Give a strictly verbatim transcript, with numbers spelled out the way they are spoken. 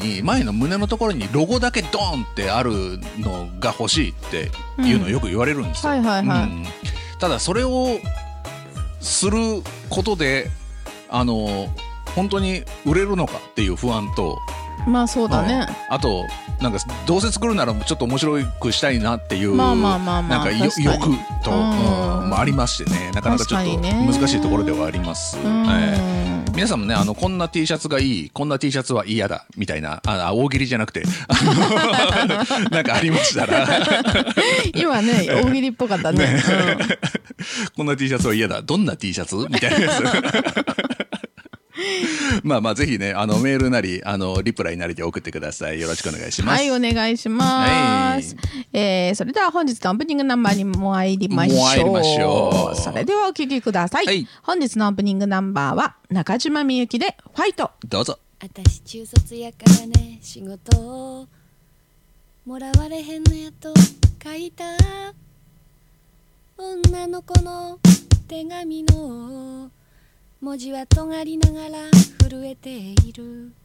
に前の胸のところにロゴだけドーンってあるのが欲しいっていうのをよく言われるんですよ、 うんはいはいはいうん、 ただそれをすることであの本当に売れるのかっていう不安と、 まあそうだね、 うん、あとなんかどうせ作るならちょっと面白くしたいなっていうまあまあまあまあなんか欲と、うんうんまあ、ありましてね、なかなかちょっと難しいところではあります、えー、皆さんもねあのこんな T シャツがいいこんな T シャツは嫌だみたいなあ大喜利じゃなくてなんかありましたら今ね大喜利っぽかったね、ねうん、こんな T シャツは嫌だどんな T シャツみたいなやつまあまあぜひねあのメールなりあのリプライなりで送ってください。よろしくお願いします。 はいお願いします、はいえー、それでは本日のオープニングナンバーに参りましょう。 参りましょう。 それではお聴きください、はい、本日のオープニングナンバーは中島みゆきでファイト。 どうぞ。 私中卒やからね仕事をもらわれへんのやと書いた女の子の手紙の文字は尖りながら震えている